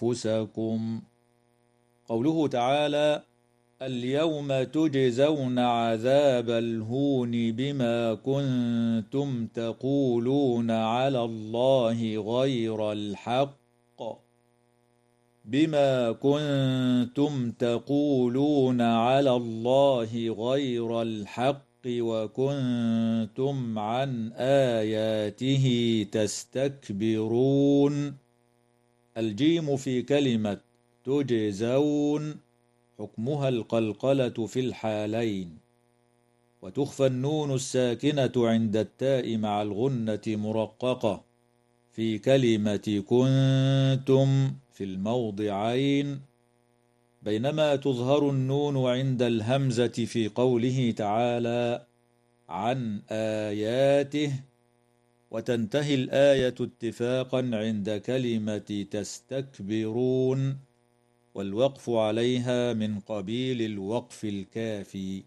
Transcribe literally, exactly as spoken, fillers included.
أنفسكم. قوله تعالى: اليوم تجزون عذاب الهون بما كنتم تقولون على الله غير الحق بما كنتم تقولون على الله غير الحق وكنتم عن آياته تستكبرون. الجيم في كلمة تجزون حكمها القلقلة في الحالين، وتخفى النون الساكنة عند التاء مع الغنة مرققة في كلمة كنتم في الموضعين، بينما تظهر النون عند الهمزة في قوله تعالى عن آياته، وتنتهي الآية اتفاقا عند كلمة تستكبرون، والوقف عليها من قبيل الوقف الكافي.